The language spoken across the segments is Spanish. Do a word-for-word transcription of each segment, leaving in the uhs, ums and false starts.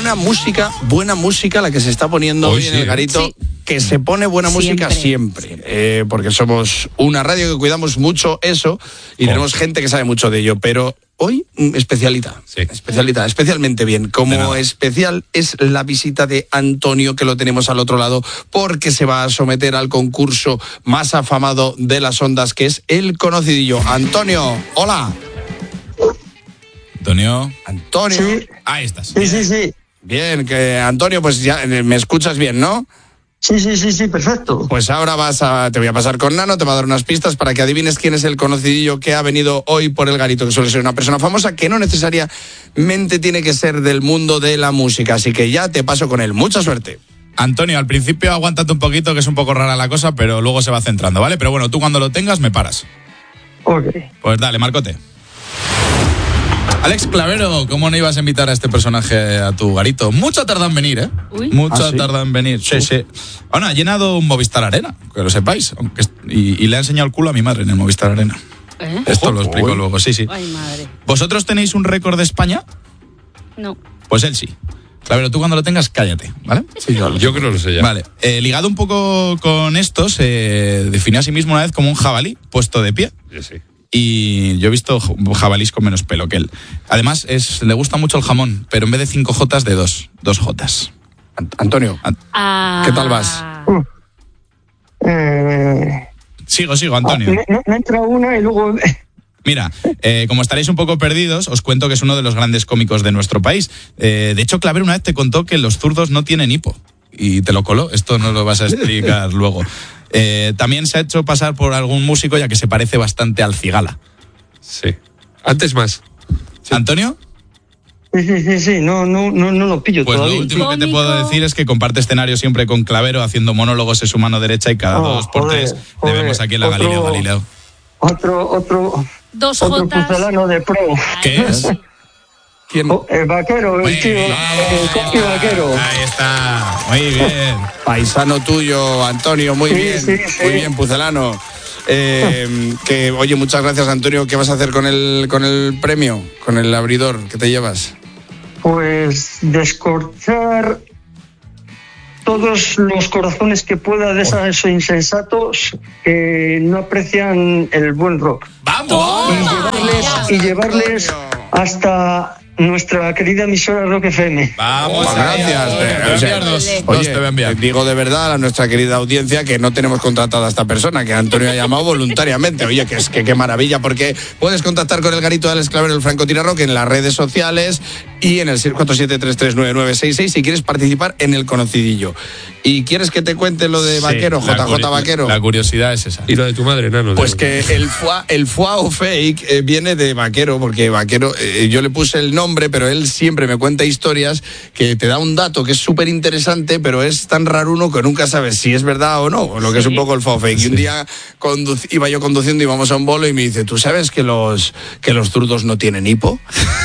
buena música, buena música la que se está poniendo hoy, hoy sí, en el garito, sí. que se pone buena música siempre, siempre eh, porque somos una radio que cuidamos mucho eso y oh. tenemos gente que sabe mucho de ello, pero hoy especialita, sí. especialita, especialmente bien. Como especial es la visita de Antonio, que lo tenemos al otro lado, porque se va a someter al concurso más afamado de las ondas, que es El Conocidillo. Antonio, hola. Antonio. Antonio. Sí. Ahí estás. Sí, sí, sí. Bien, que Antonio, pues ya me escuchas bien, ¿no? Sí, sí, sí, sí, perfecto. Pues ahora vas a, te voy a pasar con Nano, te va a dar unas pistas para que adivines quién es el conocidillo que ha venido hoy por el garito, que suele ser una persona famosa que no necesariamente tiene que ser del mundo de la música. Así que ya te paso con él. Mucha suerte. Antonio, al principio aguántate un poquito, que es un poco rara la cosa, pero luego se va centrando, ¿vale? Pero bueno, tú cuando lo tengas me paras. Ok. Pues dale, Marcote. Alex Clavero, ¿cómo no ibas a invitar a este personaje a tu garito? Mucho ha tardado en venir, ¿eh? Uy. Mucho ¿Ah, ha sí? tardado en venir. Sí, sí. Bueno, ha llenado un Movistar Arena, que lo sepáis. Aunque, y, y le ha enseñado el culo a mi madre en el Movistar Arena. ¿Eh? Esto lo explico Uy. luego, sí, sí. Ay, madre. ¿Vosotros tenéis un récord de España? No. Pues él sí. Clavero, tú cuando lo tengas, cállate, ¿vale? Sí, yo, Yo creo que lo sé ya. Vale. Eh, ligado un poco con esto, se definió a sí mismo una vez como un jabalí puesto de pie. Yo sí. Y yo he visto jabalís con menos pelo que él. Además, es, le gusta mucho el jamón, pero en vez de cinco jotas, de dos. Dos jotas. Ant- Antonio, Ah. ¿qué tal vas? Eh, Sigo, sigo, Antonio. me, me- me entra una y luego... Mira, eh, como estaréis un poco perdidos, os cuento que es uno de los grandes cómicos de nuestro país. Eh, de hecho, Clavero una vez te contó que los zurdos no tienen hipo. Y te lo coló. Esto no lo vas a explicar luego. Eh, también se ha hecho pasar por algún músico, ya que se parece bastante al Cigala. Sí. Antes más. ¿Antonio? Sí, sí, sí, sí, no, no, no, no lo pillo Pues todavía. lo último que te Cómico. puedo decir es que comparte escenario siempre con Clavero, haciendo monólogos en su mano derecha, y cada Oh, dos por joder, tres joder. le vemos aquí en la Otro- Galileo Galileo. Otro, otro, Dos otro jotas. pucelano de pro. ¿Qué es? ¿Quién? Oh, el vaquero, el Muy tío, bien. el copio vaquero. Ahí está, muy bien. Paisano tuyo, Antonio, muy Sí, bien, sí, sí. muy bien, pucelano. Eh, que, oye, muchas gracias, Antonio. ¿Qué vas a hacer con el, con el premio, con el abridor que te llevas? Pues descorchar todos los corazones que pueda de esos insensatos que no aprecian el buen rock. Y ¡Vamos! llevarles, y llevarles hasta nuestra querida emisora Rock F M. Vamos, Pues ahí, gracias. ahora, te voy a O sea, enviar dos. Oye, Dos te voy a enviar. digo de verdad a nuestra querida audiencia que no tenemos contratada a esta persona, que Antonio ha llamado voluntariamente. Oye, que es que qué maravilla, porque puedes contactar con el garito de Alex Clavero, el francotirador, en las redes sociales y en el seis cuatro siete tres tres nueve nueve seis seis si quieres participar en el conocidillo. ¿Y quieres que te cuente lo de Sí, Vaquero, la J J curi- Vaquero? La curiosidad es esa. Y lo de tu madre, Nano. Pues que el foie, el foie o fake eh, viene de Vaquero, porque Vaquero, eh, yo le puse el nombre, pero él siempre me cuenta historias que te da un dato que es súper interesante, pero es tan raruno que nunca sabes si es verdad o no, o lo que es un poco el foie o fake. Y un día conduc- iba yo conduciendo, íbamos a un bolo y me dice, ¿tú sabes que los, que los zurdos no tienen hipo?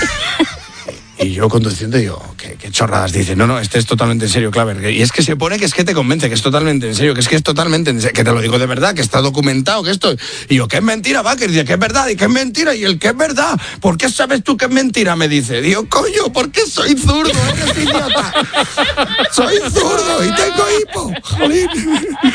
Y yo conduciendo digo, ¿qué, qué chorradas? Dice, no, no, este es totalmente en serio, Claver. Y es que se pone que es que te convence, que es totalmente en serio, que es que es totalmente en serio, que te lo digo de verdad, que está documentado, que esto... Y yo, ¿qué es mentira, Vaquer? Dice, ¿qué es verdad? ¿Y qué es mentira? Y el ¿qué es verdad? ¿Por qué sabes tú que es mentira? Me dice. Digo, coño, ¿por qué soy zurdo? Eres idiota. Soy zurdo y tengo hipo. Jolín.